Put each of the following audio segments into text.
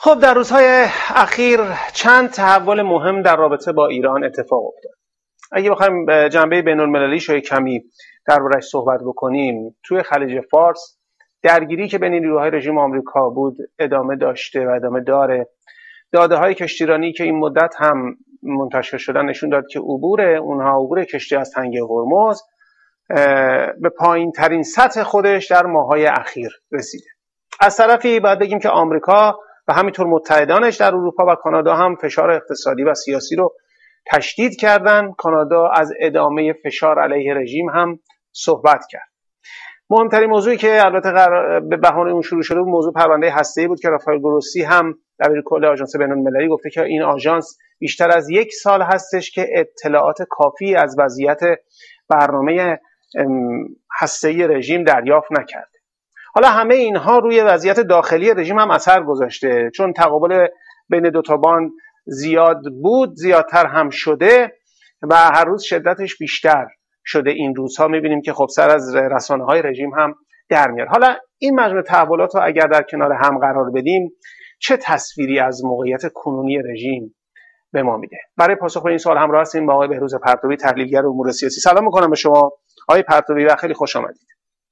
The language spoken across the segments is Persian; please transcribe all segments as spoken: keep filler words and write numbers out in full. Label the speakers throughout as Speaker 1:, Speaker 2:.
Speaker 1: خب در روزهای اخیر چند تحول مهم در رابطه با ایران اتفاق افتاد. اگه بخوایم جنبه بین‌المللیش رو کمی درباره‌اش صحبت بکنیم، توی خلیج فارس درگیری که بین نیروهای رژیم آمریکا بود ادامه داشته و ادامه داره. داده‌های کشتیرانی که این مدت هم منتشر شدن نشون داد که عبور اونها عبور کشتی از تنگه هرمز به پایین ترین سطح خودش در ماه‌های اخیر رسیده. از طرفی باید بگیم که آمریکا و همینطور متحدانش در اروپا و کانادا هم فشار اقتصادی و سیاسی رو تشدید کردن. کانادا از ادامه فشار علیه رژیم هم صحبت کرد. مهمترین موضوعی که البته به بهانه اون شروع شده بود موضوع پرونده هسته‌ای بود که رافائل گروسی هم دبیرکل آژانس بین‌المللی گفته که این آژانس بیشتر از یک سال هستش که اطلاعات کافی از وضعیت برنامه هسته‌ای رژیم دریافت نکرده. حالا همه اینها روی وضعیت داخلی رژیم هم اثر گذاشته، چون تقابل بین دو تا باند زیاد بود، زیادتر هم شده و هر روز شدتش بیشتر شده. این روزها میبینیم که خب سر از رسانه‌های رژیم هم در میاد. حالا این مجموعه تحولات رو اگر در کنار هم قرار بدیم چه تصویری از موقعیت کنونی رژیم به ما میده؟ برای پاسخ به این سوال همراه هستیم با آقای بهروز پرتوی، تحلیلگر امور سیاسی. سلام میکنم به شما آقای پرتوی و خیلی خوش آمدید.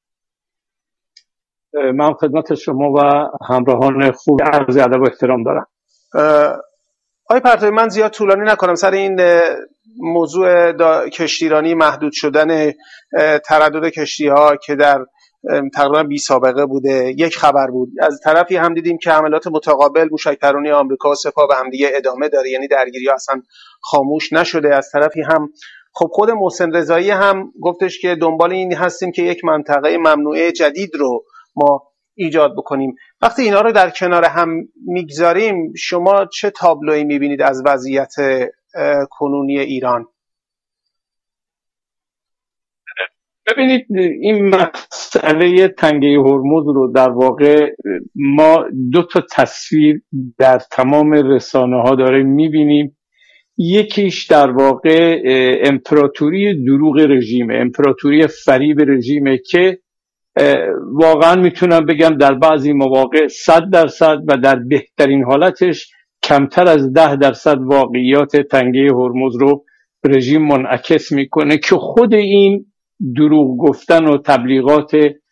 Speaker 2: من خدمت شما و همراهان خوب عرض ادب و احترام دارم.
Speaker 1: آقای پرتوی، من زیاد طولانی نکنم سر این موضوع کشتیرانی، محدود شدن تردد کشتی ها که در تقریبا بی سابقه بوده، یک خبر بود. از طرفی هم دیدیم که حملات متقابل موشک‌پرانی آمریکا و سپاه به همدیگه ادامه داره، یعنی درگیری ها اصلا خاموش نشده. از طرفی هم خب خود محسن رضایی هم گفتش که دنبال این هستیم که یک منطقه ممنوعه جدید رو ما ایجاد بکنیم. وقتی اینا رو در کنار هم میگذاریم شما چه تابلویی میبینید از وضعیت کنونی ایران؟
Speaker 2: ببینید، این مسئله تنگه هرمز رو در واقع ما دو تا تصویر در تمام رسانه ها داریم میبینیم. یکیش در واقع امپراتوری دروغ رژیمه، امپراتوری فریب رژیمه که واقعا میتونم بگم در بعضی مواقع صد درصد و در بهترین حالتش کمتر از ده درصد واقعیات تنگه هرمز رو رژیم منعکس میکنه که خود این دروغ گفتن و تبلیغات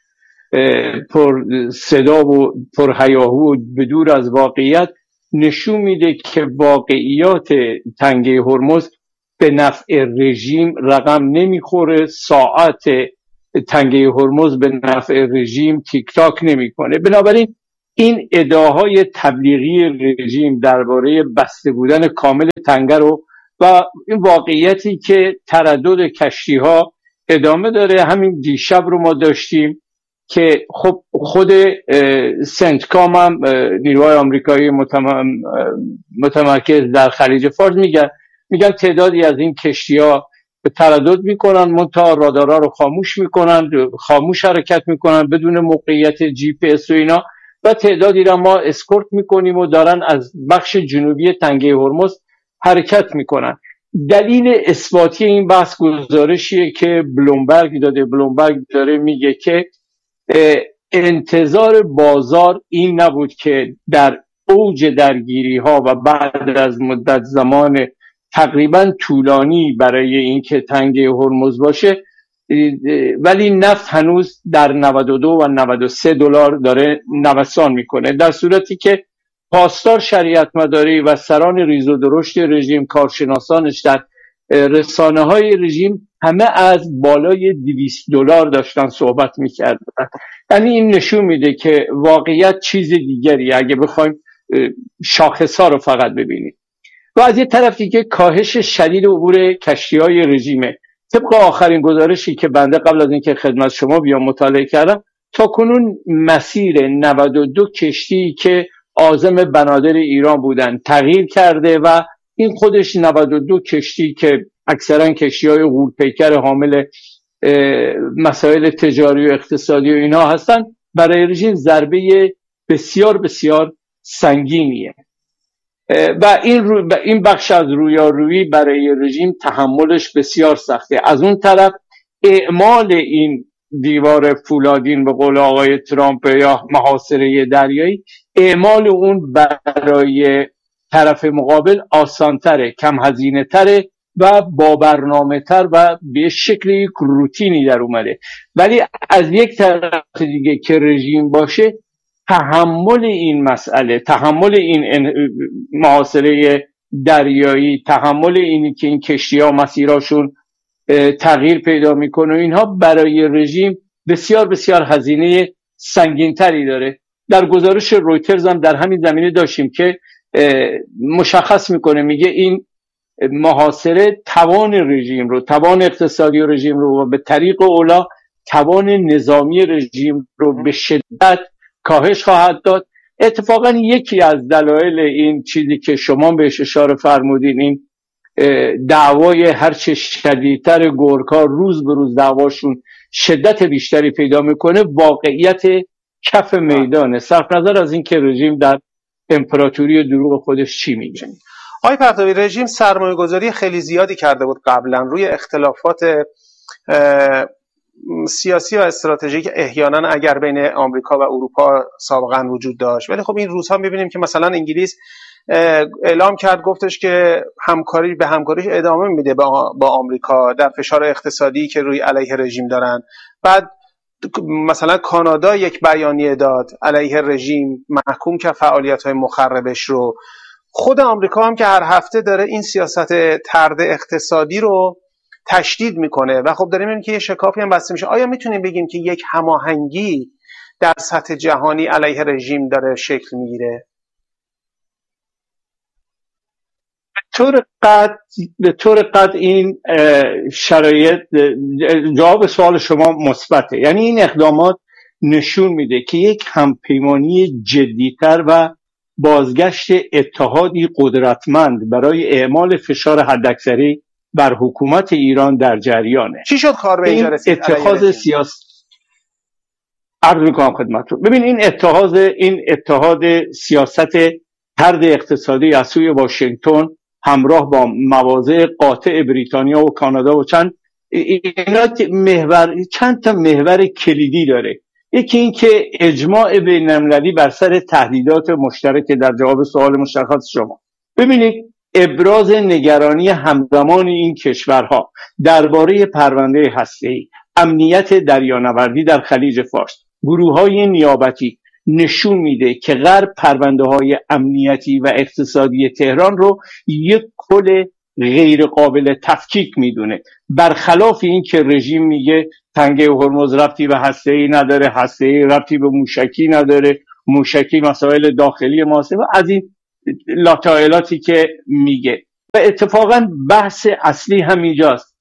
Speaker 2: پر صدا و پر هیاهو و بدور از واقعیت نشون میده که واقعیات تنگه هرمز به نفع رژیم رقم نمیخوره. ساعت تنگه هرمز به نفع رژیم تیک تاک نمیکنه. بنابراین این ادعاهای تبلیغی رژیم درباره بسته بودن کامل تنگه رو و این واقعیتی که تردد کشتی ها ادامه داره. همین دیشب رو ما داشتیم که خب خود سنتکام هم نیروهای آمریکایی متمرکز در خلیج فارس میگن میگن تعدادی از این کشتی ها به تردد میکنن، منتها رادارها رو خاموش میکنن، خاموش حرکت میکنن بدون موقعیت جی پی اس و اینا، و تعدادی را ما اسکورت میکنیم و دارن از بخش جنوبی تنگه هرمز حرکت میکنن. دلیل اثباتی این بحث گزارشیه که بلومبرگ داده. بلومبرگ داره میگه که انتظار بازار این نبود که در اوج درگیری ها و بعد از مدت زمان تقریبا طولانی برای اینکه تنگه هرمز باشه، ولی نفت هنوز در نود و دو و نود و سه دلار داره نوسان میکنه، در صورتی که پاسدار شریعت مداری و سران ریز و درشت رژیم، کارشناسانش در رسانه های رژیم همه از بالای دویست دلار داشتن صحبت میکردن. یعنی این نشون میده که واقعیت چیز دیگری اگه بخوایم شاخصها رو فقط ببینیم. و از یه طرف دیگه کاهش شدید عبور کشتی‌های رژیمه. طبق آخرین گزارشی که بنده قبل از اینکه خدمت شما بیام مطالعه کردم، تا کنون مسیر نود و دو کشتی که عازم بنادر ایران بودن تغییر کرده و این خودش نود و دو کشتی که اکثرا کشتی‌های غول‌پیکر حامل مسائل تجاری و اقتصادی و اینا هستن، برای رژیم ضربه بسیار بسیار سنگینیه و این, رو این بخش از رویارویی برای رژیم تحملش بسیار سخته. از اون طرف اعمال این دیوار فولادین به قول آقای ترامپ یا محاصره دریایی اعمال اون برای طرف مقابل آسانتره، کم هزینه تره و با برنامه تر و به شکل یک روتینی در اومده. ولی از یک طرف دیگه که رژیم باشه، تحمل این مسئله، تحمل این محاصره دریایی، تحمل اینی که این کشتی ها مسیراشون تغییر پیدا میکنه، اینها برای رژیم بسیار بسیار هزینه سنگینتری داره. در گزارش رویترز هم در همین زمینه داشتیم که مشخص میکنه، میگه این محاصره توان رژیم رو، توان اقتصادی رژیم رو و به طریق اولا توان نظامی رژیم رو به شدت کاهش خواهد داد. اتفاقا یکی از دلایل این چیزی که شما بهش اشاره فرمودین، این دعوای هرچه شدیدتر گورکا روز به روز دعواشون شدت بیشتری پیدا میکنه، واقعیت کف میدانه، صرف نظر از این که رژیم در امپراتوری دروغ خودش چی میگه.
Speaker 1: آقای پهلوی، رژیم سرمایه گذاری خیلی زیادی کرده بود قبلا روی اختلافات سیاسی و استراتژیک احیانا اگر بین آمریکا و اروپا سابقا وجود داشت، ولی خب این روزها میبینیم که مثلا انگلیس اعلام کرد، گفتش که همکاری به همکاریش ادامه میده با آمریکا در فشار اقتصادی که روی علیه رژیم دارن. بعد مثلا کانادا یک بیانیه داد علیه رژیم، محکوم کرد فعالیت‌های مخربش رو. خود آمریکا هم که هر هفته داره این سیاست طرد اقتصادی رو تشدید میکنه و خب داریم میبینیم که یه شکافی هم بسته میشه. آیا میتونیم بگیم که یک هماهنگی در سطح جهانی علیه رژیم داره شکل میگیره؟
Speaker 2: طور قطع به طور قطع این شرایط، جواب سوال شما مثبته. یعنی این اقدامات نشون میده که یک همپیمانی جدیتر و بازگشت اتحادی قدرتمند برای اعمال فشار حداکثری بر حکومت ایران در جریانه.
Speaker 1: چی شد کار به اینجا رسید؟
Speaker 2: اتحاد سیاسی عرض میکنم خدمتتون. ببین این اتحاد این اتحاد سیاست طرد اقتصادی از سوی واشنگتن همراه با مواضع قاطع بریتانیا و کانادا و چند اینا محور چند تا محور کلیدی داره. یکی این که اجماع بین‌المللی بر سر تهدیدات مشترک در جواب سوال مشخص شما. ببینید ابراز نگرانی همزمان این کشورها درباره پرونده هسته‌ای، امنیت دریانوردی در خلیج فارس، گروه‌های نیابتی نشون میده که غرب پرونده‌های امنیتی و اقتصادی تهران رو یک کل غیر قابل تفکیک میدونه، برخلاف این که رژیم میگه تنگه هرمز ربطی به هسته‌ای نداره، هسته‌ای ربطی به موشکی نداره، موشکی مسائل داخلی ماست و از این لاطایلاتی که میگه. و اتفاقا بحث اصلی همینجاست.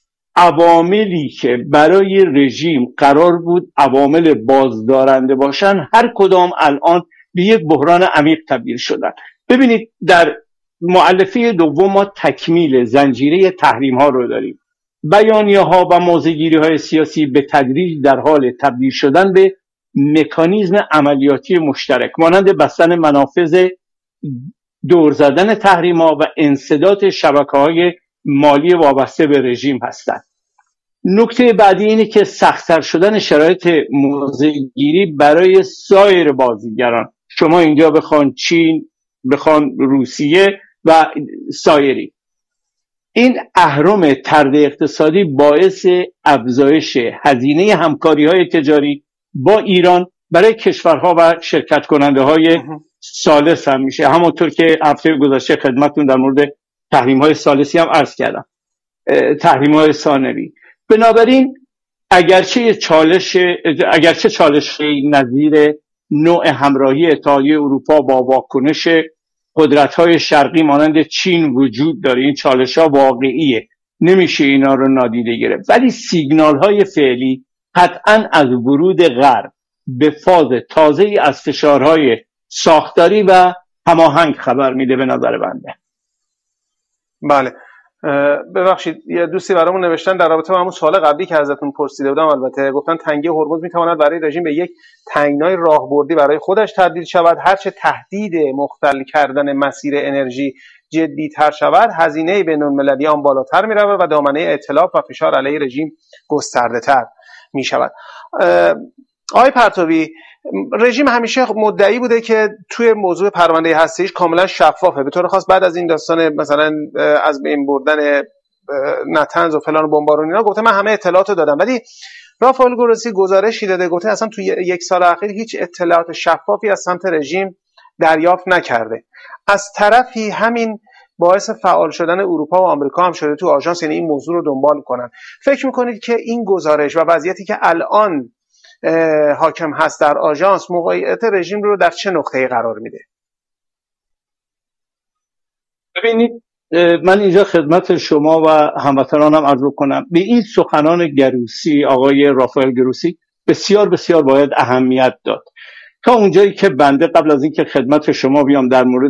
Speaker 2: عواملی که برای رژیم قرار بود عوامل بازدارنده باشن، هر کدام الان به یک بحران عمیق تبدیل شدن. ببینید در مؤلفه دوم ما تکمیل زنجیره تحریم ها رو داریم. بیانیه ها و موضع‌گیری های سیاسی به تدریج در حال تبدیل شدن به مکانیزم عملیاتی مشترک مانند بستن منافذ، دور زدن تحریم ها و انسداد شبکه های مالی وابسته به رژیم هستند. نکته بعدی اینه که سخت‌تر شدن شرایط موضع‌گیری برای سایر بازیگران، شما اینجا بخوان چین، بخوان روسیه و سایری. این اهرم طرد اقتصادی باعث افزایش هزینه همکاری‌های تجاری با ایران برای کشورها و شرکت کننده های ثالث هم میشه. همونطور که هفته گذشته خدمتتون در مورد تحریم های ثالثی هم عرض کردم، تحریم های ثانوی. بنابراین اگرچه چالش اگرچه چالش نظیر نوع همراهی اتحادیه اروپا با واکنش قدرت‌های شرقی مانند چین وجود داره، این چالش‌ها واقعیه، نمیشه اینا رو نادیده گرفت، ولی سیگنال‌های فعلی قطعاً از ورود غرب به فاز تازه‌ای از فشارهای ساختاری و هماهنگ خبر میده به نظر بنده.
Speaker 1: بله، ببخشید یه دوستی برامون نوشتن در رابطه با همون سوال قبلی که ازتون پرسیده بودم، البته گفتن تنگی هرمز میتواند برای رژیم به یک تنگنای راهبردی برای خودش تبدیل شود. هرچه تهدید مختل کردن مسیر انرژی جدی‌تر شود، هزینه بین‌المللی آن بالاتر میرود و دامنه ائتلاف و فشار علیه رژیم گسترده‌تر میشود. آقای پرتوی، رژیم همیشه مدعی بوده که توی موضوع پرونده هسته‌ایش کاملا شفافه، به طور خاص بعد از این داستان مثلا از بین بردن نتنز و فلان و بمبارون اینا گفته من همه اطلاعاتو دادم، ولی رافائل گروسی گزارشی داده گفته اصلا توی یک سال اخیر هیچ اطلاعات شفافی از سمت رژیم دریافت نکرده. از طرفی همین باعث فعال شدن اروپا و آمریکا هم شده تو آژانس، یعنی این موضوع رو دنبال کنن. فکر میکنید که این گزارش و وضعیتی که الان حاکم هست در آژانس موقعیت رژیم رو در چه نقطه‌ای قرار میده؟
Speaker 2: ببینید من اینجا خدمت شما و هموطنانم عرض کنم به این سخنان گروسی، آقای رافائل گروسی بسیار بسیار باید اهمیت داد. تا اونجایی که بنده قبل از اینکه خدمت شما بیام در مورد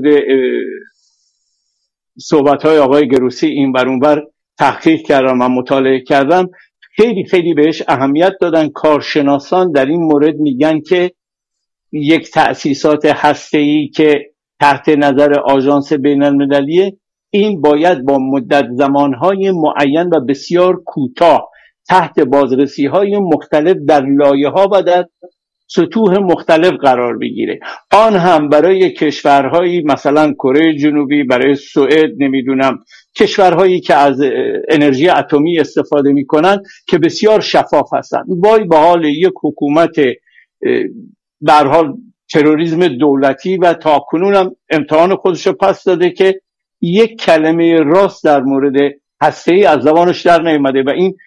Speaker 2: صحبت‌های آقای گروسی این ور اون ور تحقیق کردم و مطالعه کردم، خیلی خیلی بهش اهمیت دادن. کارشناسان در این مورد میگن که یک تأسیسات هسته‌ای که تحت نظر آژانس بین‌المللیه، این باید با مدت زمانهای معین و بسیار کوتاه تحت بازرسی‌های مختلف در لایه‌ها و در سطوح مختلف قرار بگیره. آن هم برای کشورهایی مثلا کره جنوبی، برای سوئد، نمیدونم کشورهایی که از انرژی اتمی استفاده میکنن که بسیار شفاف هستن. وای به حال یک حکومت به هر حال تروریسم دولتی و تاکنون هم امتحان خودش رو پس داده که یک کلمه راست در مورد هسته‌ای از زبانش در نیامده و این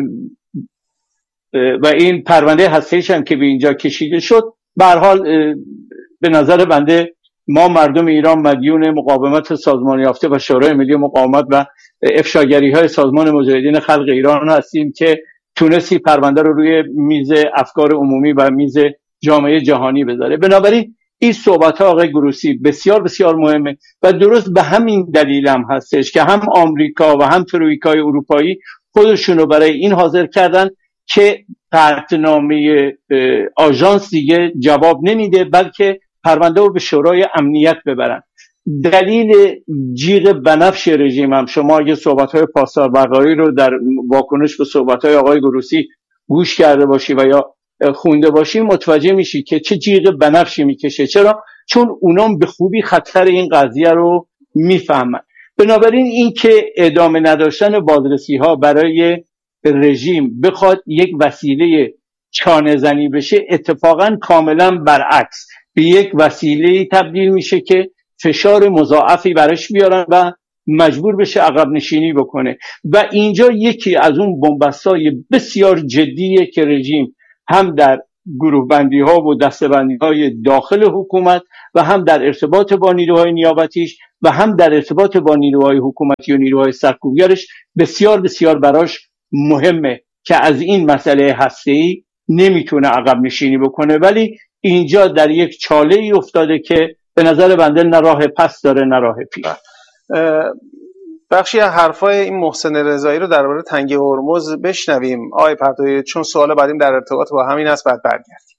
Speaker 2: و این پرونده هسته‌ایش هم که به اینجا کشیده شد، به هر حال به نظر بنده ما مردم ایران مدیون مقاومت سازمان یافته و شورای ملی مقاومت و افشاگری‌های سازمان مجاهدین خلق ایران هستیم که تونستی پرونده رو روی میز افکار عمومی و میز جامعه جهانی بذاره. بنابراین این صحبت‌ها آقای گروسی بسیار بسیار مهمه و درست به همین دلیل هم هستش که هم آمریکا و هم ترویکای اروپایی خودشون رو برای این حاضر کردن که قطعنامه آژانس دیگه جواب نمیده، بلکه پرونده رو به شورای امنیت ببرن. دلیل جیغ بنفش رژیم هم شما اگه صحبت‌های پاسدار بقایی رو در واکنش به صحبت‌های آقای گروسی گوش کرده باشی و یا خونده باشی متوجه میشی که چه جیغ بنفشی میکشه. چرا؟ چون اونام به خوبی خطر این قضیه رو میفهمن. بنابراین این که ادامه نداشتن بازرسی‌ها برای رژیم بخواد یک وسیله چانه زنی بشه، اتفاقا کاملا برعکس به یک وسیله تبدیل میشه که فشار مضاعفی برش بیارن و مجبور بشه عقب نشینی بکنه. و اینجا یکی از اون بنبستای بسیار جدیه که رژیم هم در گروه بندی ها و دسته بندی های داخل حکومت و هم در ارتباط با نیروهای نیابتیش و هم در ارتباط با نیروهای حکومتی و نیروهای سرکوبگرش بسیار بسیار براش مهمه که از این مسئله هسته‌ای نمیتونه عقب نشینی بکنه، ولی اینجا در یک چاله ای افتاده که به نظر بنده نه راه پس داره نه راه پیش.
Speaker 1: بخشی از حرفای این محسن رضایی رو درباره تنگه هرمز بشنویم آقای پرتوی، چون سوال بعدیم در ارتباط با همین است، بعد برگردیم.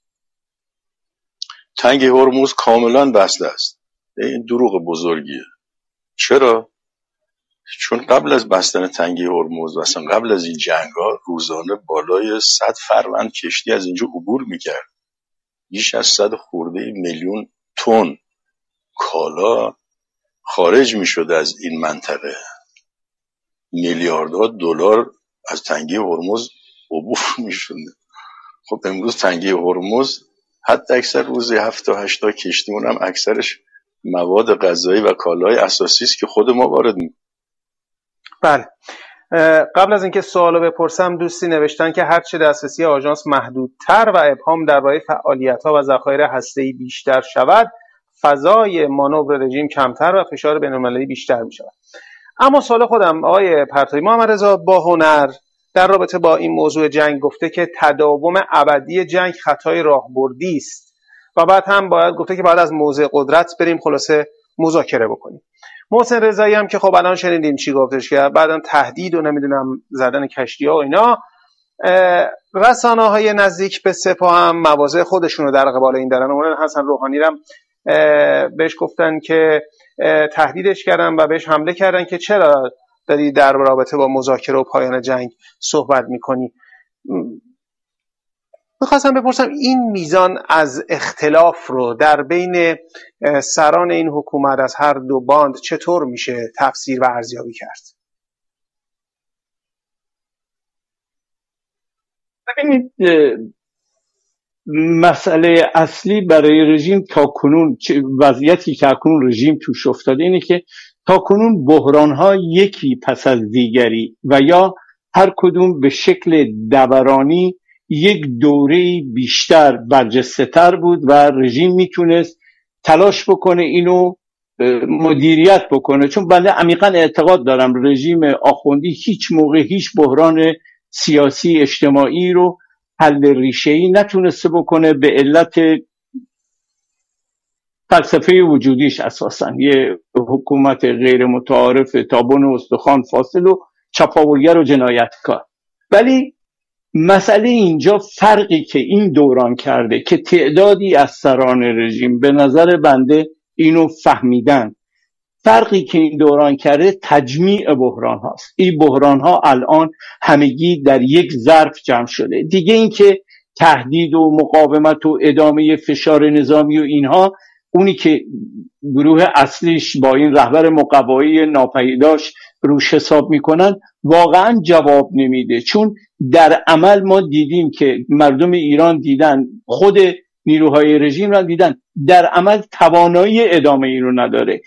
Speaker 3: تنگه هرمز کاملا بسته است. این دروغ بزرگیه. چرا؟ چون قبل از بستن تنگه هرمز و اصلا قبل از این جنگ‌ها روزانه بالای صد فروند کشتی از اینجا عبور می‌کرد. بیش از صد خورده میلیون تن کالا خارج می‌شد از این منطقه. میلیاردها دلار از تنگه هرمز عبور می‌شد. خب امروز تنگه هرمز حتی اکثر روزی هفت تا هشت تا کشتیمون هم اکثرش مواد غذایی و کالای اساسی است که خود ما وارد می‌کنیم.
Speaker 1: بله. قبل از اینکه سوالو بپرسم، دوستی نوشتن که هرچه دسترسی آژانس محدودتر و ابهام درباره فعالیت‌ها و ذخایر هسته‌ای بیشتر شود، فضای مانور رژیم کمتر و فشار بین‌المللی بیشتر می‌شود. اما سوال خودم آقای پرتوی، محمد رضا با هنر در رابطه با این موضوع جنگ گفته که تداوم ابدی جنگ خطای راهبردی است و بعد هم باید گفته که بعد از موضع قدرت بریم خلاصه مذاکره بکنیم. محسن رضایی هم که خب الان شنیدیم چی گفتش که بعدم تهدید و نمیدونم زدن کشتی‌ها و اینا. رسانه‌های نزدیک به سپاه هم مواضع خودشون رو در قبال این دارن. اون حسن روحانی هم بهش گفتن که تهدیدش کردن و بهش حمله کردن که چرا داری در رابطه با مذاکره و پایان جنگ صحبت میکنی. میخواستم بپرسم این میزان از اختلاف رو در بین سران این حکومت از هر دو باند چطور میشه تفسیر و ارزیابی کرد؟
Speaker 2: ببینید، مسئله اصلی برای رژیم تا کنون، وضعیتی که کنون رژیم توش افتاده اینه که تا کنون بحران‌ها یکی پس از دیگری و یا هر کدوم به شکل دورانی یک دوره بیشتر برجسته‌تر بود و رژیم میتونست تلاش بکنه اینو مدیریت بکنه. چون بنده عمیقا اعتقاد دارم رژیم آخوندی هیچ موقع هیچ بحران سیاسی اجتماعی رو حل ریشه‌ای نتونسته بکنه به علت فلسفه وجودیش، اساساً یه حکومت غیر متعارف تابون و استخوان فاصل و چپاولگر و جنایتکار. ولی مسئله اینجا فرقی که این دوران کرده که تعدادی از سران رژیم به نظر بنده اینو فهمیدن، فرقی که این دوران کرده تجمیع بحران هاست. این بحران ها الان همگی در یک ظرف جمع شده. دیگه این که تهدید و مقاومت و ادامه فشار نظامی و اینها، اونی که گروه اصلیش با این رهبر مقوایی ناپدیداش روش حساب میکنن واقعا جواب نمیده. چون در عمل ما دیدیم که مردم ایران دیدن، خود نیروهای رژیم را دیدن، در عمل توانایی ادامه این رو نداره.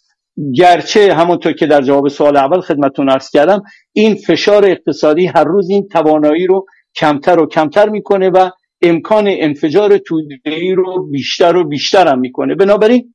Speaker 2: گرچه همونطور که در جواب سوال اول خدمتتون عرض کردم، این فشار اقتصادی هر روز این توانایی رو کمتر و کمتر میکنه و امکان انفجار توده‌ای رو بیشتر و بیشتر هم میکنه. بنابراین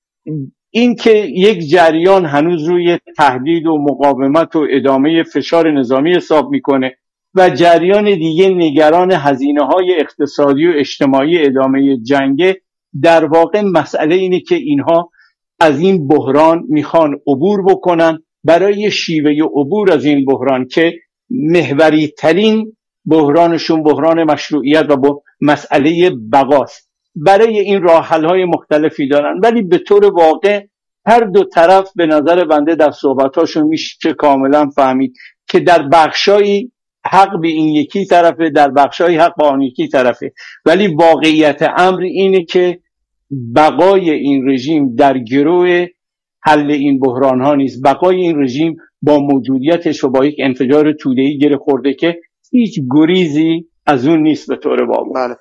Speaker 2: این که یک جریان هنوز روی تهدید و مقاومت و ادامه فشار نظامی حساب میکنه و جریان دیگه نگران هزینه‌های اقتصادی و اجتماعی ادامه جنگ، در واقع مسئله اینه که اینها از این بحران میخوان عبور بکنن. برای شیوه عبور از این بحران که محوری ترین بحرانشون بحران مشروعیت و با مسئله بقاست، برای این راه حل های مختلفی دارن. ولی به طور واقع هر دو طرف به نظر بنده در صحبتاشون میشه کاملا فهمید که در بخشایی حق به این یکی طرفه، در بخشایی حق به آن یکی طرفه. ولی واقعیت امر اینه که بقای این رژیم در گروه حل این بحران ها نیست. بقای این رژیم با موجودیتش و با یک انفجار توده‌ای گره خورده که هیچ گریزی از اون نیست به طور واقع.
Speaker 1: بله.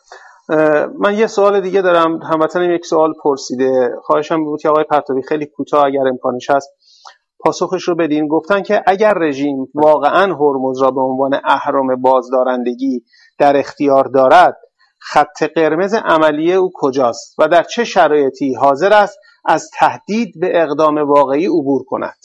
Speaker 1: من یه سوال دیگه دارم. هموطنم یک سوال پرسیده، خواهشم بود که آقای پرتوی خیلی کوتاه اگر امکانش هست پاسخش رو بدین. گفتن که اگر رژیم واقعا هرمز را به عنوان اهرم بازدارندگی در اختیار دارد، خط قرمز عملیه او کجاست و در چه شرایطی حاضر است از تهدید به اقدام واقعی عبور کند؟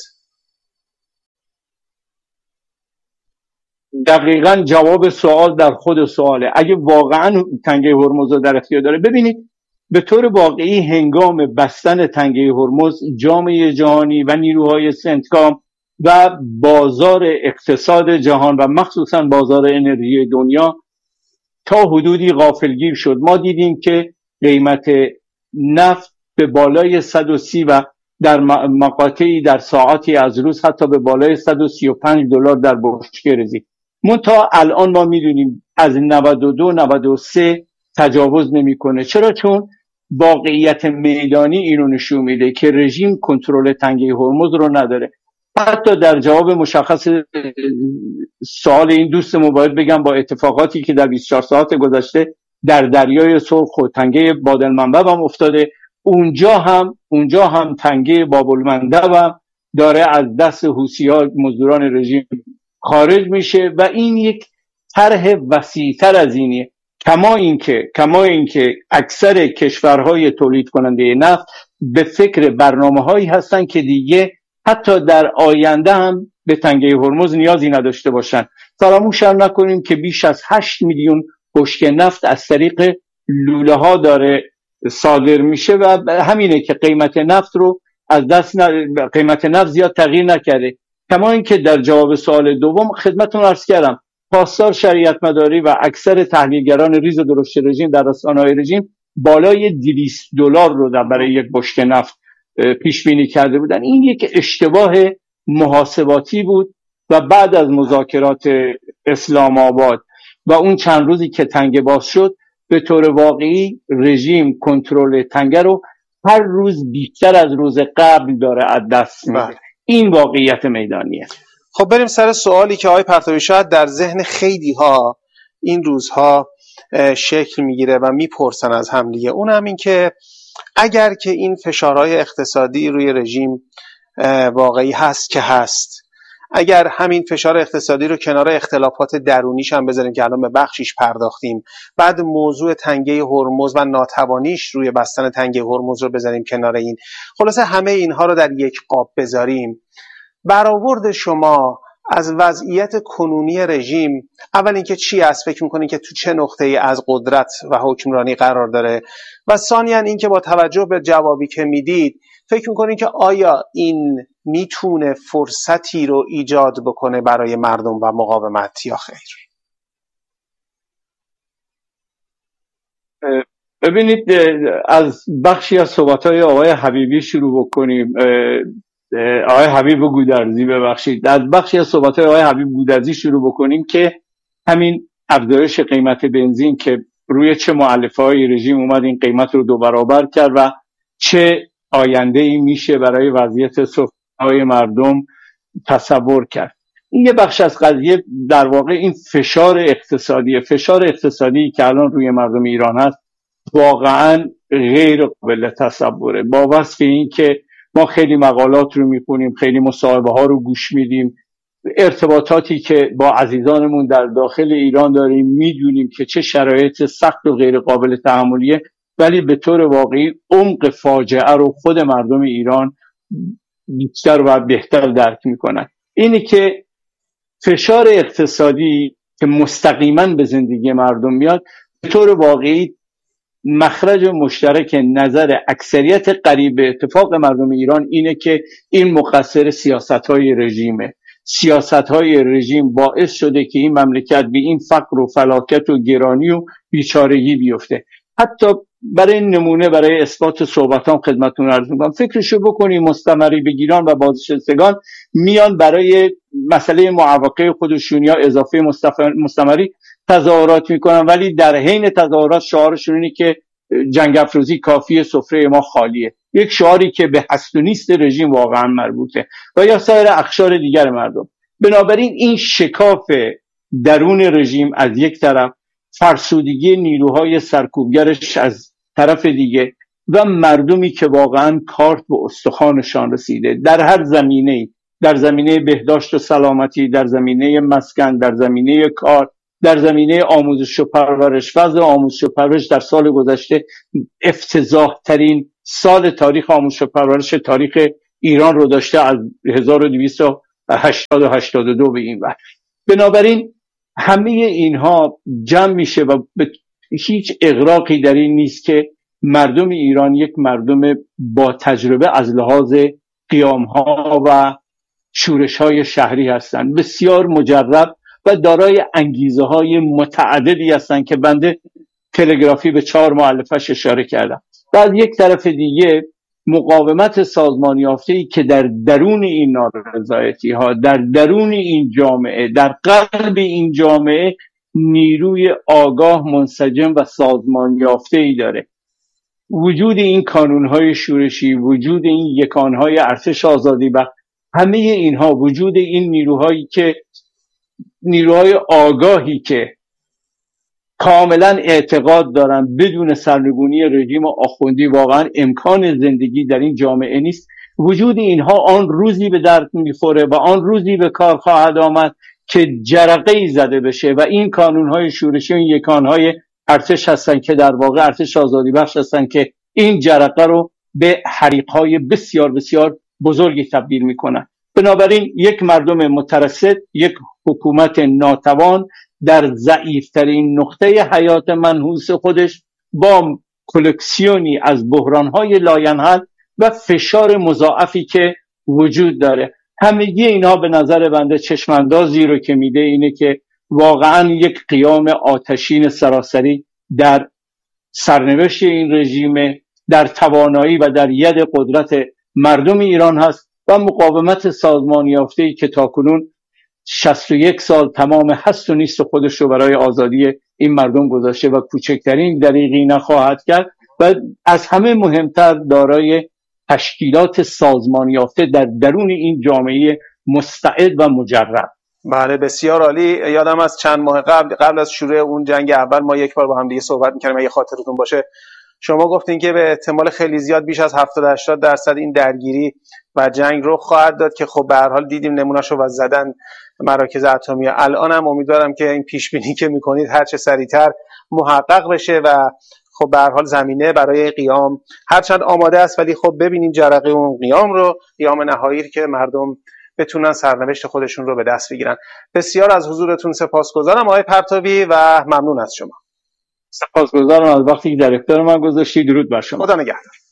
Speaker 2: دقیقاً جواب سوال در خود سواله. اگه واقعاً تنگه هرمز رو در اختیار داره، ببینید به طور واقعی هنگام بستن تنگه هرمز جامعه جهانی و نیروهای سنتکام و بازار اقتصاد جهان و مخصوصاً بازار انرژی دنیا تا حدودی غافلگیر شد. ما دیدیم که قیمت نفت به بالای صد و سی و در مقاطعی در ساعتی از روز حتی به بالای صد و سی و پنج دلار در بشکه رسید. منتها الان ما میدونیم از نود و دو نود و سه تجاوز نمیکنه. چرا؟ چون واقعیت میدانی اینو نشون میده که رژیم کنترل تنگه هرمز رو نداره. حتی در جواب مشخص سوال این دوستمون باید بگم با اتفاقاتی که در بیست و چهار ساعت گذشته در دریای سرخ و تنگه باب المندب هم افتاده، اونجا هم اونجا هم تنگه باب المندب هم داره از دست حوثی‌ها مزدوران رژیم خارج میشه و این یک طرح وسیع‌تر از اینه. کما اینکه کما اینکه اکثر کشورهای تولید کننده نفت به فکر برنامه‌هایی هستن که دیگه حتی در آینده هم به تنگه هرمز نیازی نداشته باشن. فراموش هم نکنیم که بیش از هشت میلیون بشکه نفت از طریق لوله ها داره صادر میشه و همینه که قیمت نفت رو از دست ن... قیمت نفت زیاد تغییر نکرده. کما اینکه در جواب سوال دوم خدمتتون عرض کردم پاسدار شریعت مداری و اکثر تحلیلگران ریز و درشت رژیم در رسانه‌های رژیم بالای دویست دلار رو در برای یک بشکه نفت پیش بینی کرده بودن. این یک اشتباه محاسباتی بود و بعد از مذاکرات اسلام آباد و اون چند روزی که تنگه باز شد به طور واقعی رژیم کنترل تنگه رو هر روز بیشتر از روز قبل داره از دست میده. این واقعیت میدانیه.
Speaker 1: خب بریم سر سوالی که آقای پرتوی شاید در ذهن خیلی ها این روزها شکل میگیره و میپرسن از هم دیگه. اون هم این که اگر که این فشارهای اقتصادی روی رژیم واقعی هست که هست، اگر همین فشار اقتصادی رو کنار اختلافات درونیش هم بذاریم که الان به بخشیش پرداختیم، بعد موضوع تنگه هرمز و ناتوانیش روی بستن تنگه هرمز رو بذاریم کنار این، خلاصه همه اینها رو در یک قاب بذاریم، برآورد شما از وضعیت کنونی رژیم اول اینکه چی است؟ فکر میکنین که تو چه نقطه‌ای از قدرت و حکمرانی قرار داره؟ و ثانیاً اینکه با توجه به جوابی که میدید فکر میکنین که آیا این میتونه فرصتی رو ایجاد بکنه برای مردم و مقاومت یا خیر؟
Speaker 2: ببینید، از بخشی از صحبت‌های آقای حبیبی شروع بکنیم. آقای حبیب گودرزی ببخشید از بخشی از صحبت‌های آقای حبیب گودرزی شروع بکنیم که همین افزایش قیمت بنزین که روی چه مؤلفه‌های رژیم اومد این قیمت رو دو برابر کرد و چه آینده‌ای میشه برای وضعیت سفره‌های مردم تصور کرد. این یه بخش از قضیه در واقع این فشار اقتصادی فشار اقتصادی که الان روی مردم ایران هست واقعاً غیر قابل تصوره. با وصف این که ما خیلی مقالات رو میخونیم، خیلی مصاحبه ها رو گوش میدیم، ارتباطاتی که با عزیزانمون در داخل ایران داریم، میدونیم که چه شرایط سخت و غیر قابل تحملیه، ولی به طور واقعی عمق فاجعه رو خود مردم ایران بیشتر و بهتر درک میکنن. اینی که فشار اقتصادی که مستقیما به زندگی مردم میاد به طور واقعی مخرج مشترک نظر اکثریت قریب به اتفاق مردم ایران اینه که این مقصر سیاست‌های رژیمه. سیاست‌های رژیم باعث شده که این مملکت به این فقر و فلاکت و گرانی و بیچارگی بیفته. حتی برای نمونه، برای اثبات صحبتام خدمتتون عرض می‌کنم، فکرشو بکنید مستمری بگیران و بازنشستگان میان برای مسئله معوقه خودشون یا اضافه مستمری تظاهرات میکنن، ولی در حین تظاهرات شعارشون اینه که جنگ افروزی کافیه، سفره ما خالیه. یک شعاری که به هست و نیست رژیم واقعا مربوطه و یا سایر اقشار دیگر مردم. بنابراین این شکاف درون رژیم از یک طرف، فرسودگی نیروهای سرکوبگرش از طرف دیگه و مردمی که واقعا کارت به استخوانشان رسیده در هر زمینه‌ای، در زمینه بهداشت و سلامتی، در زمینه مسکن، در زمینه کار، در زمینه آموزش و پرورش. وضع آموزش و پرورش در سال گذشته افتضاح ترین سال تاریخ آموزش و پرورش تاریخ ایران رو داشته از هزار و دویست و هشتاد و هشتاد و دو به این ور. بنابراین همه اینها جمع میشه و به هیچ اغراقی در این نیست که مردم ایران یک مردم با تجربه از لحاظ قیامها و شورش‌های شهری هستند، بسیار مجرب و دارای انگیزه های متعددی هستند که بنده تلگرافی به چهار مؤلفه‌اش اشاره کردم. و از یک طرف دیگه مقاومت سازمان یافته‌ای که در درون این نارضایتی ها، در درون این جامعه، در قلب این جامعه نیروی آگاه، منسجم و سازمان یافته‌ای داره. وجود این کانون‌های شورشی، وجود این یکان‌های ارتش آزادی و همه اینها، وجود این نیروهایی که نیروهای آگاهی که کاملا اعتقاد دارن بدون سرنگونی رژیم آخوندی واقعا امکان زندگی در این جامعه نیست، وجود اینها آن روزی به درد میخوره و آن روزی به کار خواهد آمد که جرقه‌ای زده بشه و این کانونهای شورشی، این یکانهای ارتش هستن که در واقع ارتش آزادی بخش هستن که این جرقه رو به حریقهای بسیار بسیار بزرگی تبدیل میکنن. بنابراین یک مردم مترصد، یک حکومت ناتوان در ضعیفترین نقطه حیات منحوس خودش با کلکسیونی از بحرانهای لاینحل و فشار مضاعفی که وجود داره، همگی اینها به نظر بنده چشماندازی رو که میده اینه که واقعا یک قیام آتشین سراسری در سرنوشت این رژیم، در توانایی و در ید قدرت مردم ایران هست و مقاومت سازمان یافته‌ای که تاکنون شصت و یک سال تمام هست و نیست خودش رو برای آزادی این مردم گذاشته و کوچکترین دریغی نخواهد کرد و از همه مهمتر دارای تشکیلات سازمان یافته در درون این جامعه مستعد و مجرب.
Speaker 1: بله بسیار عالی. یادم از چند ماه قبل قبل از شروع اون جنگ اول ما یک بار با هم دیگه صحبت می‌کردیم، اگه خاطرتون باشه شما گفتین که به احتمال خیلی زیاد بیش از هفتاد هشتاد درصد این درگیری و جنگ رو خواهد داد که خب به هر حال دیدیم نمونه‌شو و زدن مراکز اتمی. الان هم امیدوارم که این پیش بینی که می‌کنید هر چه سریعتر محقق بشه و خب به هر حال زمینه برای قیام هرچند آماده است، ولی خب ببینیم جرقه اون قیام رو، قیام نهایی که مردم بتونن سرنوشت خودشون رو به دست بگیرن. بسیار از حضورتون سپاسگزارم آقای پرتوی و ممنون از شما.
Speaker 2: سپاسگزارم از وقتی که در اختیار من گذاشتید. درود بر شما.
Speaker 1: خدا نگهدار.